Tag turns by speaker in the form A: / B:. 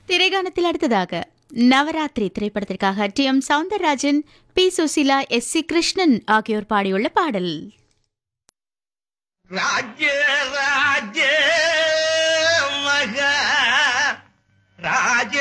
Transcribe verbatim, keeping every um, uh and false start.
A: திரைகானத்தில் அடுத்ததாக நவராத்திரி திரைப்படத்திற்காக D M Soundararajan, B Susheela, S C Krishnan ஆகியோர் பாடியுள்ள பாடல்.
B: ராஜ்ய